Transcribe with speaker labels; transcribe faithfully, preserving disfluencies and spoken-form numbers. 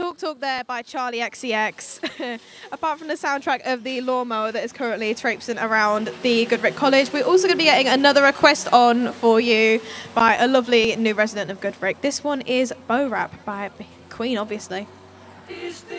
Speaker 1: Talk Talk there by Charlie X C X. Apart from the soundtrack of the lawnmower that is currently traipsing around the Goodrick College, we're also going to be getting another request on for you by a lovely new resident of Goodrick. This one is Bo Rap by Queen, obviously.